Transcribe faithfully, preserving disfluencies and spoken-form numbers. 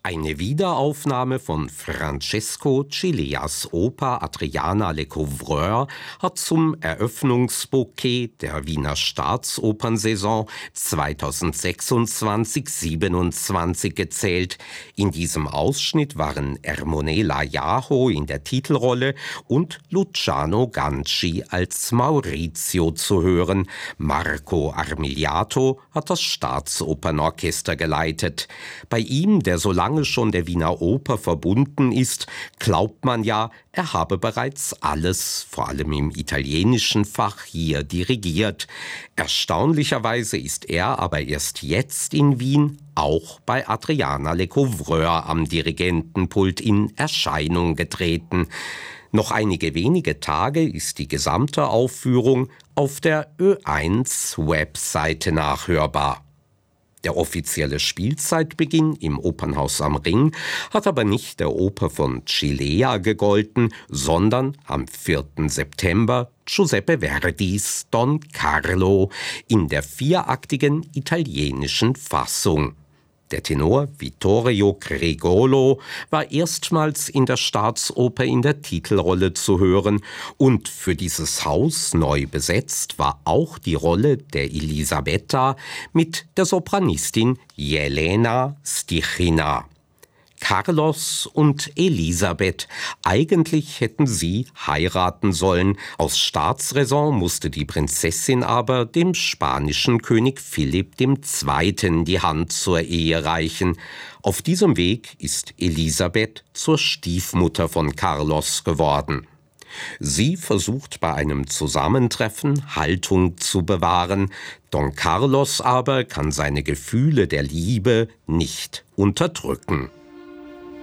Eine Wiederaufnahme von Francesco Cileas Oper Adriana Lecouvreur hat zum Eröffnungsbouquet der Wiener Staatsopernsaison zweitausendsechsundzwanzig siebenundzwanzig gezählt. In diesem Ausschnitt waren Ermone Lajajo in der Titelrolle und Luciano Ganci als Maurizio zu hören. Marco Armigliato hat das Staatsopernorchester geleitet. Bei ihm, der so lange schon der Wiener Oper verbunden ist, glaubt man ja, er habe bereits alles, vor allem im italienischen Fach, hier dirigiert. Erstaunlicherweise ist er aber erst jetzt in Wien auch bei Adriana Lecouvreur am Dirigentenpult in Erscheinung getreten. Noch einige wenige Tage ist die gesamte Aufführung auf der Ö eins Webseite nachhörbar. Der offizielle Spielzeitbeginn im Opernhaus am Ring hat aber nicht der Oper von Cilea gegolten, sondern am vierten September Giuseppe Verdis Don Carlo in der vieraktigen italienischen Fassung. Der Tenor Vittorio Gregolo war erstmals in der Staatsoper in der Titelrolle zu hören und für dieses Haus neu besetzt war auch die Rolle der Elisabetta mit der Sopranistin Jelena Stichina. Carlos und Elisabeth, eigentlich hätten sie heiraten sollen. Aus Staatsräson musste die Prinzessin aber dem spanischen König Philipp der Zweite. die Hand zur Ehe reichen. Auf diesem Weg ist Elisabeth zur Stiefmutter von Carlos geworden. Sie versucht bei einem Zusammentreffen Haltung zu bewahren. Don Carlos aber kann seine Gefühle der Liebe nicht unterdrücken.